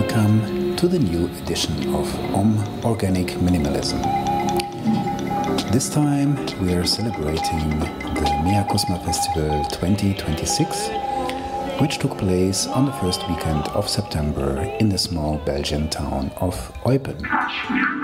welcome to the new edition of Organic Minimalism. This time we are celebrating the Mea Kusma Festival 2026, which took place on the first weekend of September in the small Belgian town of Eupen.